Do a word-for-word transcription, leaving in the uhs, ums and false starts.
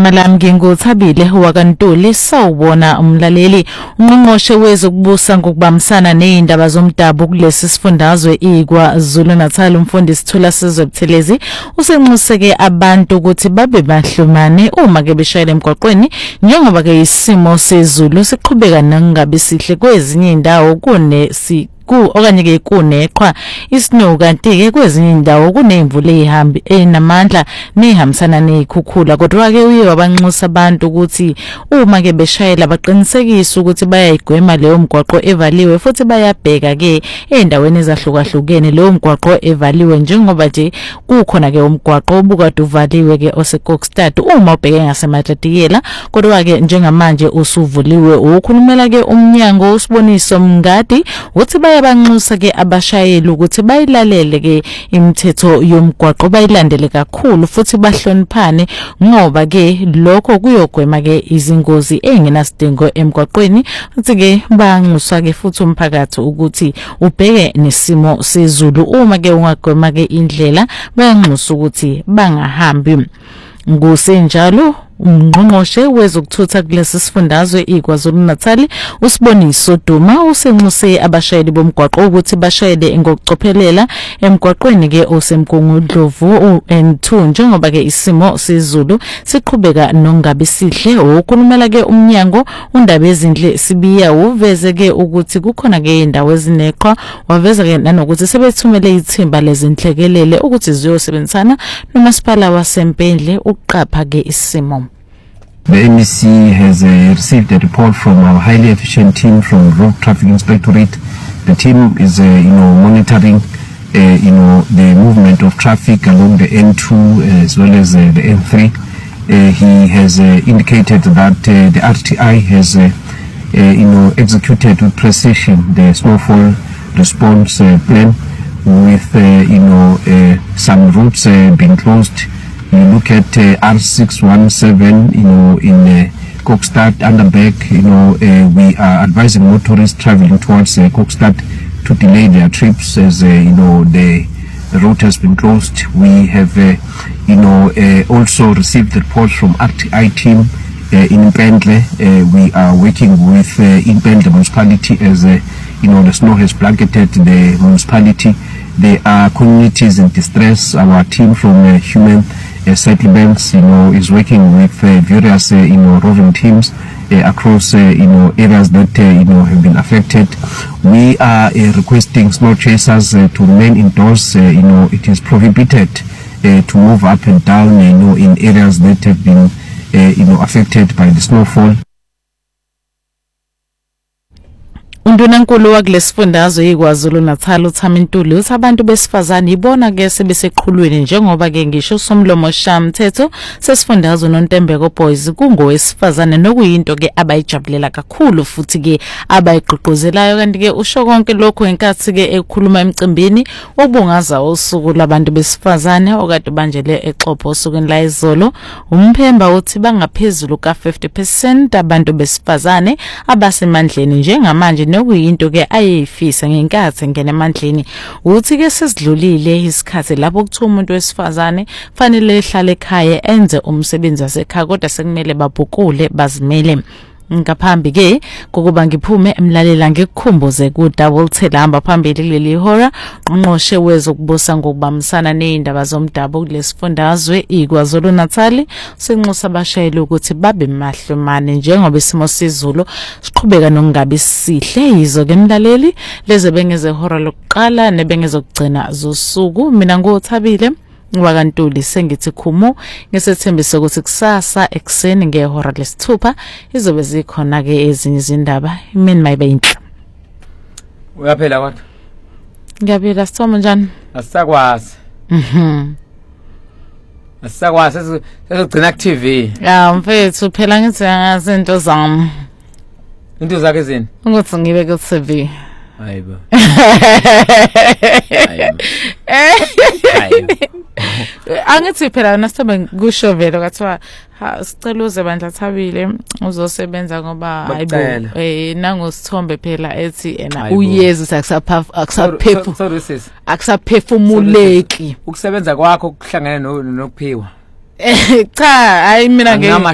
igama lami nginguthabile wakantuli sawubona umlaleli ungqongqoshe wezokubusa ngokubambisana nezindaba zomdabu kulesi sifundazwe iKwaZulu Natal umfundisi Thula Sizwe Buthelezi usenxuseke abantu ukuthi babe bahlumane uma ke beshayela emgwaqweni njengoba ke isimo sezulu siqhubeka nangabe sihle kwezinye indawo kune si ku okanye ke kuneqhwa isnow kanti ke kwezinye indawo kunemvula ezihambi enamandla nehambisana nezikhukhula kodwa ke uye wabanxusa abantu ukuthi uma ke beshayela baqinisekise ukuthi bayayigwema leyo mgwaqo evaliwe futhi bayabheka ke endaweni ezahlukahlukene leyo mgwaqo evaliwe njengoba nje kukhona ke umgwaqo obukade uvaliwe ke oseKokstad uma ubheke ngaseMatlatikela kodwa ke njengamanje usuvuliwe ukhulumela ke umnyango usiboniso Mngadi uthi yabanxusa ke abashayeli ukuthi bayilalele ke imithetho yomgwaqo bayilandele kakhulu futhi bahloniphane ngoba ke lokho kuyogwema ke izingozi engenasidingo emgwaqweni futhi ke banxusa ke futhi umphakathi ukuthi ubheke nesimo sezulu uma ke ungagwema ke indlela bayanxusa ukuthi bangahambi ngosenjalo Ungqongqoshe wezokuthutha kulesi sifundazwe iKwaZulu Natal usiboniso Duma usenxuse abashayeli bomgwaqo ukuthi bashayele ngokucophelela emgwaqweni ke osemgungundlovu N two njengoba ke isimo sezulu siqhubeka nongabe sihle ukhulumela ke umnyango undaba ezindle sibiya uveze ke ukuthi kukhona ke indawo ezineqhwa waveza ke nanokuthi sebethumele ithimba lezinhlekelele ukuthi ziyosebenzisana nomasipala waseMpendle ukuqapha ke isimo. The M E C has uh, received a report from our highly efficient team from Road Traffic Inspectorate. The team is, uh, you know, monitoring, uh, you know, the movement of traffic along the N two uh, as well as uh, the N three. Uh, he has uh, indicated that uh, the R T I has, uh, uh, you know, executed with precision the snowfall response uh, plan with, uh, you know, uh, some routes uh, being closed. You look at uh, R six one seven, you know, in uh, Kokstad, Underbeck, you know, uh, we are advising motorists traveling towards uh, Kokstad to delay their trips as, uh, you know, the, the route has been closed. We have, uh, you know, uh, also received reports from R T I team uh, in Impendle. Uh, we are working with uh, Impendle municipality as, uh, you know, the snow has blanketed the municipality. There are communities in distress. Our team from uh, human uh, settlements, you know, is working with uh, various, uh, you know, roving teams uh, across, uh, you know, areas that, uh, you know, have been affected. We are uh, requesting snow chasers uh, to remain indoors. Uh, you know, it is prohibited uh, to move up and down, you know, in areas that have been, uh, you know, affected by the snowfall. Undunankulu wakulesifundazwe iKwaZulu Natal uThamintuli uthi abantu besifazane ibona ke sebeseqhulwini njengoba ke ngisho somlomo shamthetho sesifundazwe noNtembeko Boys kungowesifazane nokuyinto ke abayijabulela kakhulu futhi ke abayigqugquzelayo kanti ke usho konke lokho enkathi ke ekhuluma emcimbini obungaza usuku labantu besifazane okade banjele exopho osukwini la izolo umphemba uthi bangaphezulu ka fifty percent abantu besifazane abasemandleni njengamanje nokuyinto ke ayifisa ngenkathi ngene emandleni uthi ke sesidlulile isikhathi lapho kuthiwa umuntu wesifazane fanele ehlale ekhaya enze umsebenzi wasekhaya kodwa sekumele babhukule bazimele ngaphambi ke kokuba ngiphume emlalela ngikukhumbuze ku double tell hamba phambili kuleli hora ungqongqoshe wezokubusa ngokubambisana nezindaba zomdabu kulesifundazwe iKwaZulu Natal senxusa abashayeli ukuthi babe mahlumane njengoba isimo sezulu siqhubeka nokungabe sihle yizo ke emlaleli leze bengeze hora lokuqala nebengezokugcina zosuku mina ngothabile wakantuli sengithi khumo ngesethembiso ukuthi kusasa ekseni ngehora lesithupha izobe zikhona ke ezinye izindaba imini mayibe inhla uyaphela kodwa ngiyaphela sithoma njani asisakwazi mhm asisakwazi sesogcina ku T V ya mfethu phela ngithi ngazinto zami into zakhe zini ukuthi ngibe ku T V hayibo angithi phela nasithobe kusho vele kwathiwa sicela uze bandla Thabile uzosebenza ngoba hayibo eh nangosithombe phela ethi ena uyezi akusaphafu akusaphefu akusaphefumuleki ukusebenza kwakho kuhlangene nokuphiwa cha hayi mina nge